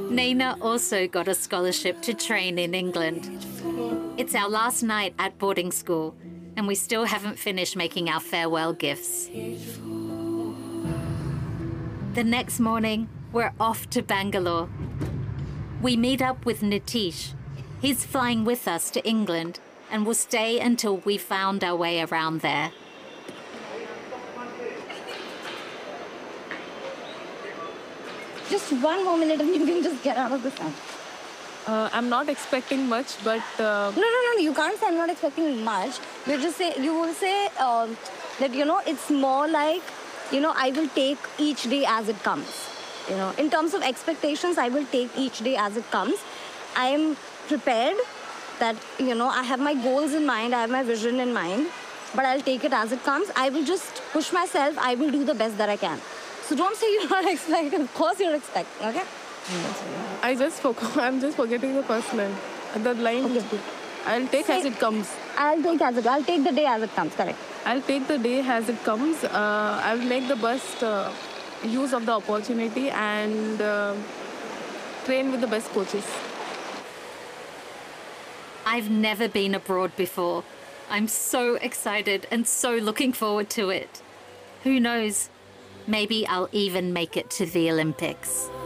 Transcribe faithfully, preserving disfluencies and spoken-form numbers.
Naina also got a scholarship to train in England. It's our last night at boarding school, and we still haven't finished making our farewell gifts. The next morning, we're off to Bangalore. We meet up with Nitish. He's flying with us to England and will stay until we found our way around there. Just one more minute and you can just get out of the sun. Uh, I'm not expecting much, but... Uh... No, no, no, you can't say I'm not expecting much. You just say, you will say um, that, you know, it's more like, you know, I will take each day as it comes. You know, in terms of expectations, I will take each day as it comes. I am prepared that, you know, I have my goals in mind, I have my vision in mind, but I'll take it as it comes. I will just push myself, I will do the best that I can. So don't say you're not expecting. Of course you're expecting, okay? I just forgot. I'm just forgetting the first line. The line. Okay. I'll take say, as it comes. I'll take as it. I'll take the day as it comes. Correct. I'll take the day as it comes. Uh, I'll make the best uh, use of the opportunity and uh, train with the best coaches. I've never been abroad before. I'm so excited and so looking forward to it. Who knows? Maybe I'll even make it to the Olympics.